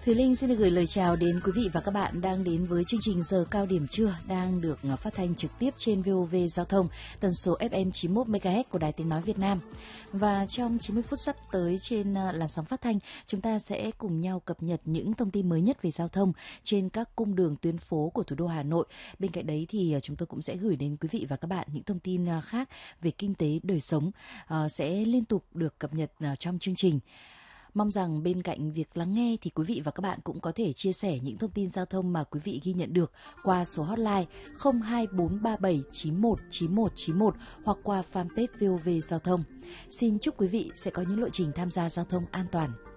Thùy Linh xin được gửi lời chào đến quý vị và các bạn đang đến với chương trình Giờ Cao Điểm Trưa đang được phát thanh trực tiếp trên VOV Giao thông, tần số FM 91 MHz của Đài Tiếng Nói Việt Nam. Và trong 90 phút sắp tới trên làn sóng phát thanh, chúng ta sẽ cùng nhau cập nhật những thông tin mới nhất về giao thông trên các cung đường tuyến phố của thủ đô Hà Nội. Bên cạnh đấy thì chúng tôi cũng sẽ gửi đến quý vị và các bạn những thông tin khác về kinh tế đời sống sẽ liên tục được cập nhật trong chương trình. Mong rằng bên cạnh việc lắng nghe thì quý vị và các bạn cũng có thể chia sẻ những thông tin giao thông mà quý vị ghi nhận được qua số hotline 02437919191 hoặc qua fanpage VOV Giao thông. Xin chúc quý vị sẽ có những lộ trình tham gia giao thông an toàn.